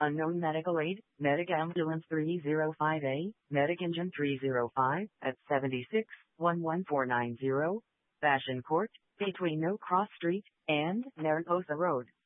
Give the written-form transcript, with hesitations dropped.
Unknown medical aid, Medic Ambulance 305A, Medic Engine 305 at 76-11490, Fashion Court, between No Cross Street and Mariposa Road.